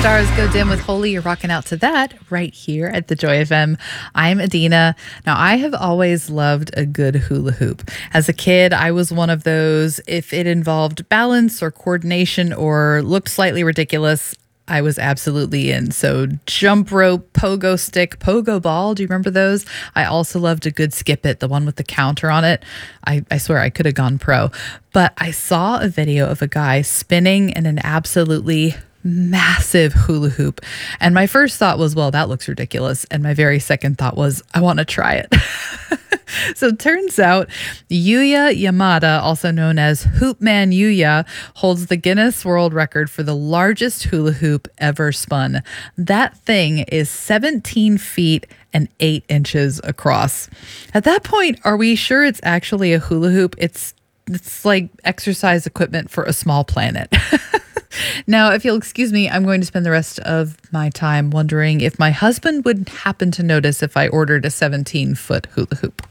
Stars Go Dim with Holy. You're rocking out to that right here at the Joy FM. I'm Adina. Now, I have always loved a good hula hoop. As a kid, I was one of those, if it involved balance or coordination or looked slightly ridiculous, I was absolutely in. So jump rope, pogo stick, pogo ball. Do you remember those? I also loved a good skip it, the one with the counter on it. I swear I could have gone pro. But I saw a video of a guy spinning in an absolutely massive hula hoop. And my first thought was, well, that looks ridiculous. And my very second thought was, I want to try it. So it turns out Yuya Yamada, also known as Hoopman Yuya, holds the Guinness World Record for the largest hula hoop ever spun. That thing is 17 feet and 8 inches across. At that point, are we sure it's actually a hula hoop? It's like exercise equipment for a small planet. Now, if you'll excuse me, I'm going to spend the rest of my time wondering if my husband would happen to notice if I ordered a 17-foot hula hoop.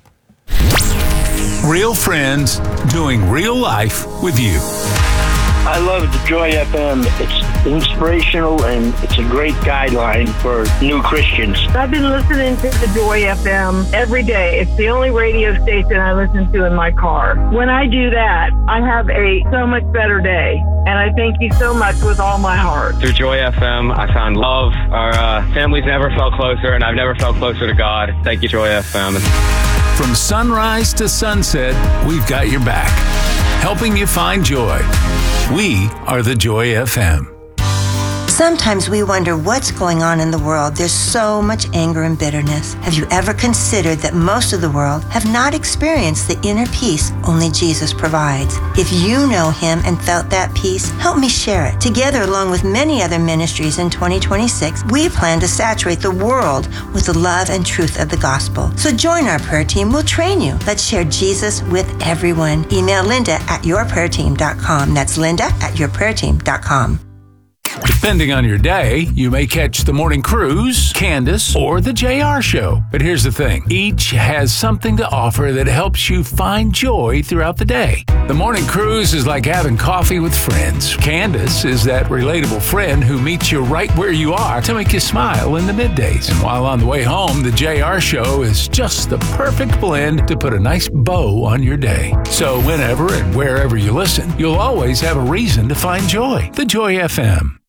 Real friends doing real life with you. I love the Joy FM. It's inspirational and it's a great guideline for new Christians. I've been listening to the Joy FM every day. It's the only radio station I listen to in my car. When I do that, I have a so much better day. And I thank you so much with all my heart. Through Joy FM, I found love. Our families never felt closer, and I've never felt closer to God. Thank you, Joy FM. From sunrise to sunset, we've got your back, helping you find joy. We are the Joy FM. Sometimes we wonder what's going on in the world. There's so much anger and bitterness. Have you ever considered that most of the world have not experienced the inner peace only Jesus provides? If you know Him and felt that peace, help me share it. Together, along with many other ministries in 2026, we plan to saturate the world with the love and truth of the gospel. So join our prayer team. We'll train you. Let's share Jesus with everyone. Email Linda@yourprayerteam.com. That's Linda@yourprayerteam.com. Depending on your day, you may catch the Morning Cruise, Candace, or the JR Show. But here's the thing. Each has something to offer that helps you find joy throughout the day. The Morning Cruise is like having coffee with friends. Candace is that relatable friend who meets you right where you are to make you smile in the middays. And while on the way home, the JR Show is just the perfect blend to put a nice bow on your day. So whenever and wherever you listen, you'll always have a reason to find joy. The Joy FM.